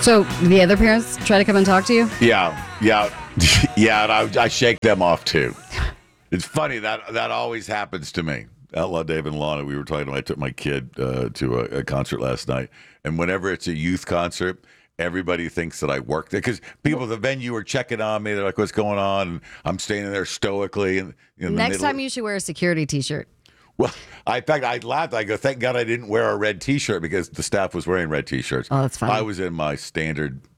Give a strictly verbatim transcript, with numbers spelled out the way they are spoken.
So the other parents try to come and talk to you? Yeah, yeah, yeah, and I, I shake them off too. It's funny that that always happens to me. Outlaw Dave and Lana, we were talking. I took my kid uh, to a, a concert last night, and whenever it's a youth concert, everybody thinks that I work there because people at the venue are checking on me. They're like, "What's going on?" And I'm standing there stoically. And in Next the middle. time you should wear a security T-shirt. Well, I, in fact, I laughed. I go, "Thank God I didn't wear a red T-shirt because the staff was wearing red T-shirts." Oh, that's funny. I was in my standard